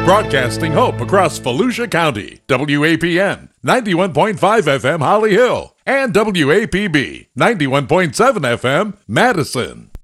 Broadcasting hope across Volusia County. WAPN 91.5 FM Holly Hill and WAPB 91.7 FM Madison.